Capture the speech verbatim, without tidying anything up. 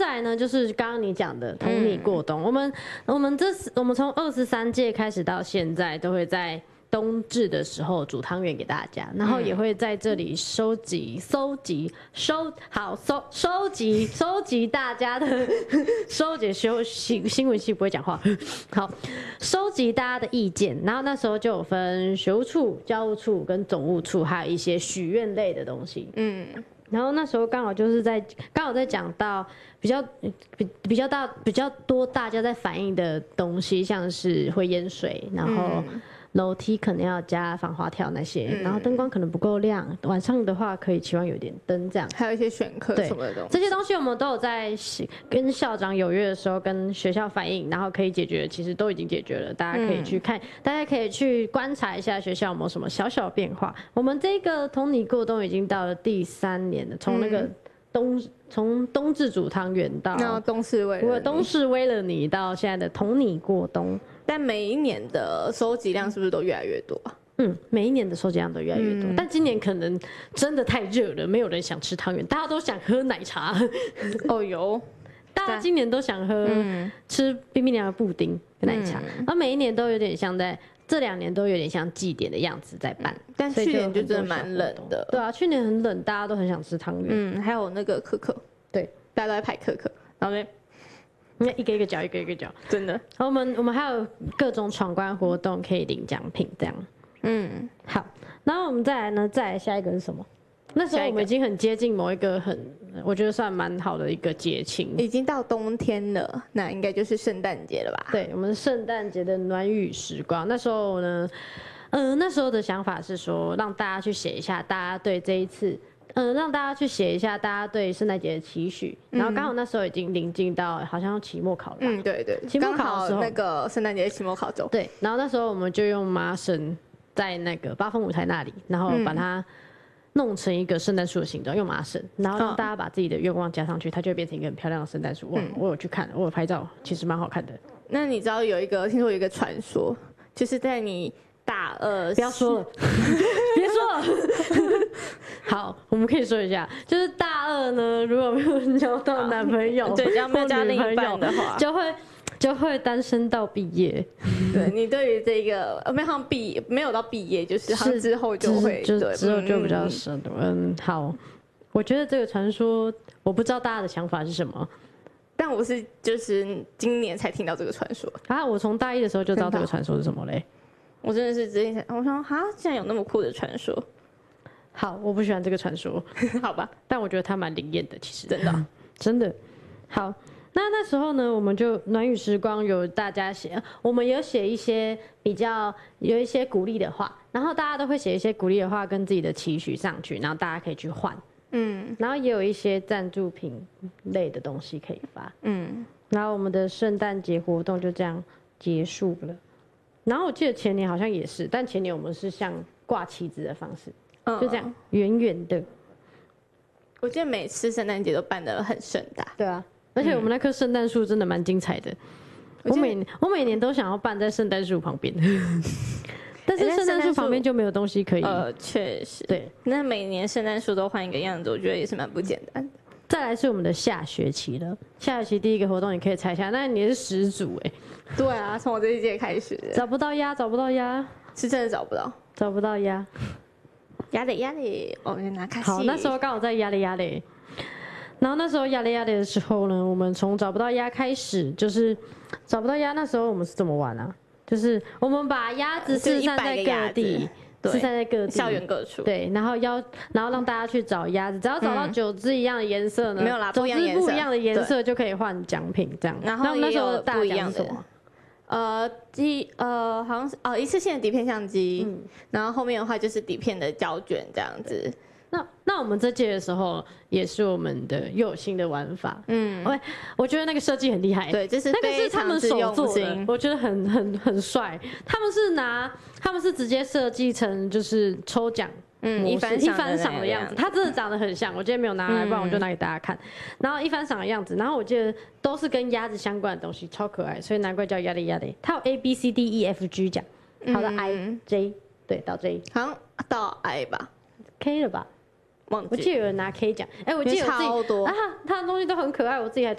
再来呢，就是刚刚你讲的同你过冬，嗯、我们我们这我们从二十三届开始到现在，都会在冬至的时候煮汤圆给大家，然后也会在这里收集、收集、收好收收集、收集大家的收集修新新闻系不会讲话，好收集大家的意见，然后那时候就有分学务处、教务处跟总务处，还有一些许愿类的东西，嗯。然后那时候刚好就是在刚好在讲到比较比比较大比较多大家在反映的东西，像是会淹水，然后楼梯可能要加防滑条那些，嗯、然后灯光可能不够亮，晚上的话可以期望有点灯这样， 还有一些选课什么的东西， 这些东西我们都有在跟校长有约的时候跟学校反映，然后可以解决，其实都已经解决了，大家可以去看，嗯、大家可以去观察一下学校有没有什么小小变化。我们这个同你过冬已经到了第三年了，从那个冬从冬至煮汤圆到冬至为了冬至为了你到现在的同你过冬。 但每一年的收集量是不是都越来越多啊？ 嗯，每一年的收集量都越来越多，嗯、但今年可能真的太热了，没有人想吃汤圆，大家都想喝奶茶。 哦有， 大家今年都想喝、嗯、吃冰冰凉的布丁跟奶茶，嗯、而每一年都有点像在这两年都有点像祭典的样子在办，嗯、 但去年就真的蛮冷的。 对啊，去年很冷，大家都很想吃汤圆。 嗯，还有那个可可， 对， 大家都在排可可，然后呢？ 一个一个角，一个一个角， 真的。 然后我们我们还有各种闯关活动可以领奖品，这样。嗯，好。然后我们再来呢，再来下一个是什么？那时候我们已经很接近某一个很，我觉得算蛮好的一个节庆， 已经到冬天了，那应该就是圣诞节了吧？ 对，我们圣诞节的暖雨时光。那时候呢，嗯、呃，那时候的想法是说，让大家去写一下，大家对这一次。嗯、呃，让大家去写一下大家对圣诞节的期许，然后刚好那时候已经临近到好像要期末考了吧？ 嗯，对对， 期末考的时候那个圣诞节期末考周。 对，然后那时候我们就用麻绳在那个八风舞台那里，然后把它弄成一个圣诞树的形状，用麻绳，然后让大家把自己的愿望加上去，它就会变成一个很漂亮的圣诞树。哇，嗯、我有去看，我有拍照，其实蛮好看的。 那你知道有一个，听说有一个传说，就是在你大二， 不要说了，别说了。好，我们可以说一下，就是大二呢，如果没有交到男朋友， 对，只要没有交另一半的话， 就会就会单身到毕业。 对，你对于这个没有毕没有到毕业，就是他之后就会， 就之后就比较深。嗯，好，我觉得这个传说，我不知道大家的想法是什么。 但我是就是今年才听到这个传说啊！我从大一的时候就知道这个传说是什么嘞。 我真的是之前才，我想哈，竟然有那么酷的传说。 好，我不喜欢这个传说， 好吧， 但我觉得它蛮灵验的，其实真的、啊、 真的。好，那那时候呢，我们就暖雨时光有大家写，我们有写一些比较有一些鼓励的话，然后大家都会写一些鼓励的话跟自己的期许上去，然后大家可以去换，嗯，然后也有一些赞助品类的东西可以发，嗯，然后我们的圣诞节活动就这样结束了。然后我记得前年好像也是，但前年我们是像挂旗子的方式。就这样，圆圆的。 我记得每次圣诞节都办得很盛大。 对啊，而且我们那棵圣诞树真的蛮精彩的。嗯、我每我每年都想要办在圣诞树旁边，但是圣诞树旁边就没有东西可以。 呃，确实。 对， 那每年圣诞树都换一个样子，我觉得也是蛮不简单的。 再来是我们的下学期了，下学期第一个活动你可以猜一下，那你是始祖哎、欸。 对啊，从我这一届开始。 找不到鸭，找不到鸭， 是真的找不到， 找不到鸭。 压力压力，哦，拿卡西。 好，那时候刚好在压力压力，然后那时候压力压力的时候呢，我们从找不到鸭开始，就是找不到鸭。那时候我们是怎么玩啊？就是我们把鸭子四散在各地，四散在各地， 校园各处。 对，然后要然后让大家去找鸭子，只要找到九只一样的颜色呢， 没有啦， 九只不一样的颜色就可以换奖品，这样。 然后那时候大家讲什么？呃，机呃好像是哦一次性的底片相机，嗯，然后后面的话就是底片的胶卷这样子。 那那我们这届的时候也是我们的又有新的玩法，嗯，我我觉得那个设计很厉害， 对，就是那个是他们手做的，我觉得很很很帅。他们是拿他们是直接设计成就是抽奖。嗯，一番一番赏的样子，它真的长得很像。我今天没有拿来，不然我就拿给大家看。然后一番赏的样子，然后我记得都是跟鸭子相关的东西，超可爱，所以难怪叫鸭的鸭的。它有 A B C D E F G 奖，好的 I J 对到 J， 好像到 I 吧 ，K 了吧？ 忘记。 我记得有人拿 K 奖，哎，我记得我自己啊，他的东西都很可爱，我自己还